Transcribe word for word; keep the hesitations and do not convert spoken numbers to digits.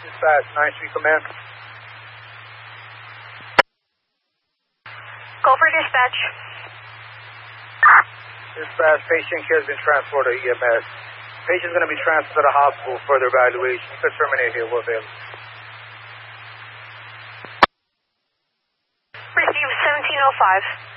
Dispatch, nine three command. Go for dispatch. Dispatch, patient here has been transported to E M S. Patient is going to be transferred to the hospital for further evaluation. You can terminate here, we're available. Receive seventeen oh five.